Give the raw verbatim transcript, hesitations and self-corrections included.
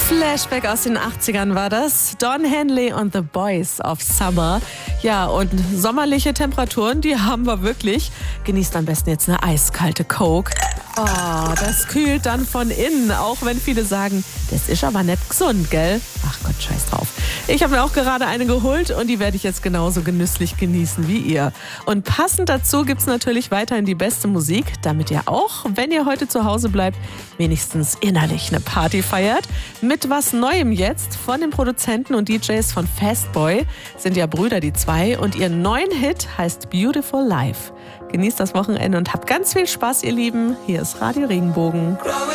Flashback aus den achtzigern war das. Don Henley und The Boys of Summer. Ja, und sommerliche Temperaturen, die haben wir wirklich. Genießt am besten jetzt eine eiskalte Coke. Oh, das kühlt dann von innen, auch wenn viele sagen, das ist aber nicht gesund, gell? Ach Gott, scheiß drauf. Ich habe mir auch gerade eine geholt und die werde ich jetzt genauso genüsslich genießen wie ihr. Und passend dazu gibt's natürlich weiterhin die beste Musik, damit ihr auch, wenn ihr heute zu Hause bleibt, wenigstens innerlich eine Party feiert. Mit was Neuem jetzt von den Produzenten und D Js von Fastboy, sind ja Brüder die zwei, und ihr neuen Hit heißt Beautiful Life. Genießt das Wochenende und habt ganz viel Spaß, ihr Lieben. Hier ist Radio Regenbogen.